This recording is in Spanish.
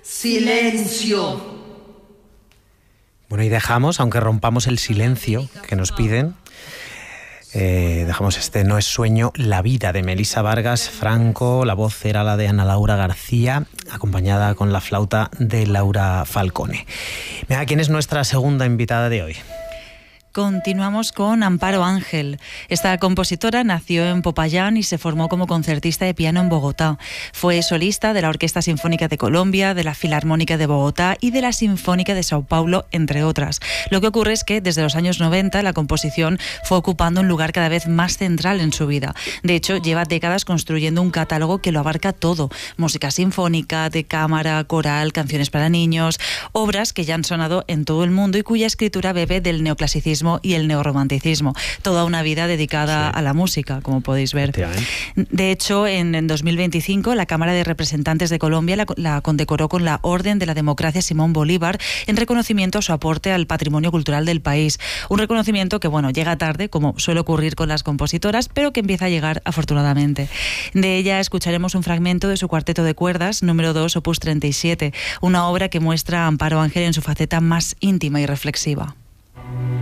Silencio. Bueno, y dejamos, aunque rompamos el silencio que nos piden, dejamos este No es sueño, La vida, de Melissa Vargas Franco. La voz era la de Ana Laura García, acompañada con la flauta de Laura Falcone. Mira, ¿quién es nuestra segunda invitada de hoy? Continuamos con Amparo Ángel. Esta compositora nació en Popayán y se formó como concertista de piano en Bogotá. Fue solista de la Orquesta Sinfónica de Colombia, de la Filarmónica de Bogotá y de la Sinfónica de Sao Paulo, entre otras. Lo que ocurre es que desde los años 90 la composición fue ocupando un lugar cada vez más central en su vida. De hecho, lleva décadas construyendo un catálogo que lo abarca todo: música sinfónica, de cámara, coral, canciones para niños, obras que ya han sonado en todo el mundo y cuya escritura bebe del neoclasicismo y el neorromanticismo. Toda una vida dedicada a la música, como podéis ver. De hecho, en 2025 la Cámara de Representantes de Colombia la condecoró con la Orden de la Democracia Simón Bolívar en reconocimiento a su aporte al patrimonio cultural del país. Un reconocimiento que, bueno, llega tarde, como suele ocurrir con las compositoras, pero que empieza a llegar afortunadamente. De ella escucharemos un fragmento de su cuarteto de cuerdas, número 2, opus 37, una obra que muestra a Amparo Ángel en su faceta más íntima y reflexiva.